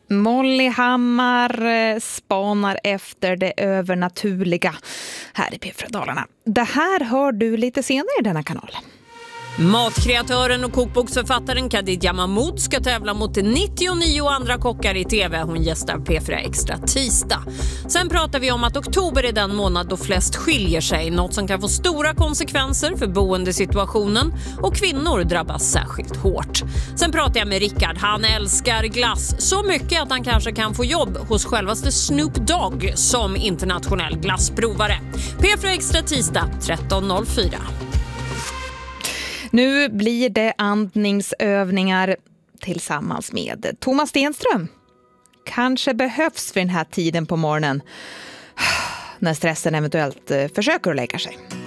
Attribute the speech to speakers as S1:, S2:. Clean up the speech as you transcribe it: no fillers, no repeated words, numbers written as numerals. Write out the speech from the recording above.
S1: Molly Hammar spanar efter det övernaturliga här i P4 Dalarna. Det här hör du lite senare i denna kanal.
S2: Matkreatören och kokboksförfattaren Khadija Mahmoud ska tävla mot 99 andra kockar i tv. Hon gästar P4 Extra tisdag. Sen pratar vi om att oktober är den månad då flest skiljer sig. Något som kan få stora konsekvenser för boendesituationen, och kvinnor drabbas särskilt hårt. Sen pratar jag med Rickard. Han älskar glass så mycket att han kanske kan få jobb hos självaste Snoop Dogg som internationell glassprovare. P4 Extra tisdag 13.04.
S1: Nu blir det andningsövningar tillsammans med Thomas Stenström. Kanske behövs för den här tiden på morgonen när stressen eventuellt försöker att lägga sig.